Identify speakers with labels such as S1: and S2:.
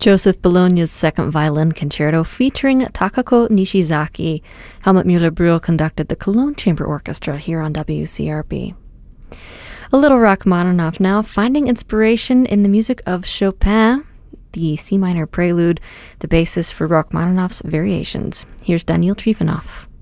S1: Joseph Bologna's Second Violin Concerto featuring Takako Nishizaki. Helmut Mueller-Brühl conducted the Cologne Chamber Orchestra here on WCRB. A little Rachmaninoff now, finding inspiration in the music of Chopin, the C minor prelude, the basis for Rachmaninoff's Variations. Here's Daniil Trifonov.